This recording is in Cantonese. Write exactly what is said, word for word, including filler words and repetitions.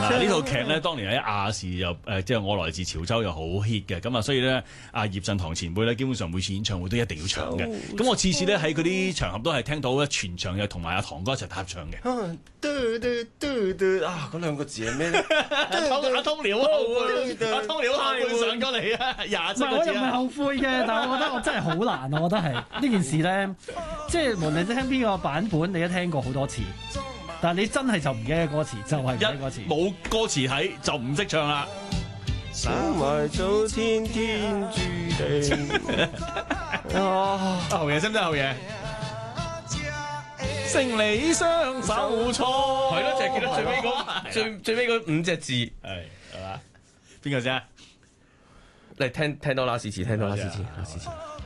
呢套劇咧，當年喺亞視又誒，即係我來自潮州又好 hit 嘅，咁啊，所以咧，阿葉振棠前輩咧，基本上每次演唱會都一定要唱嘅。咁我次次咧喺嗰啲場合都係聽到咧，全場又同埋阿棠哥一齊合唱嘅。 嘟嘟嘟嘟啊！嗰兩個字係咩咧？ 阿通料後輩，阿通料後輩上咗嚟啊！廿七唔係，我又唔係個字啊！ 後悔嘅，但係我覺得我真係好難啊！我覺得係呢件事咧，即係無論你聽邊個版本，你都聽過好多次，但係你真係就唔記得歌詞，就係唔記得歌詞。 一冇歌詞睇就唔識唱啦。 想埋早天天注定。啊！ 後嘢識唔識後嘢？勝利雙手錯， 係咯，就係記得最尾嗰最最尾嗰五隻字。 係係嘛？邊個先啊？ 嚟聽聽多拉斯詞，聽多拉斯詞，拉斯詞。